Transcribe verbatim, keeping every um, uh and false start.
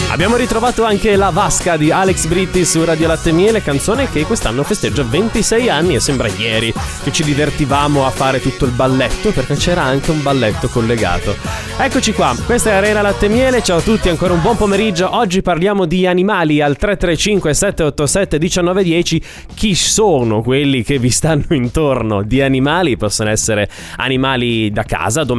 Abbiamo ritrovato anche La Vasca di Alex Britti su Radio Latte e Miele, canzone che quest'anno festeggia ventisei anni e sembra ieri che ci divertivamo a fare tutto il balletto, perché c'era anche un balletto collegato. Eccoci qua, questa è Arena Latte e Miele, ciao a tutti, ancora un buon pomeriggio. Oggi parliamo di animali al tre tre cinque sette otto sette uno nove uno zero. Chi sono quelli che vi stanno intorno? Di animali, possono essere animali da casa, domestici,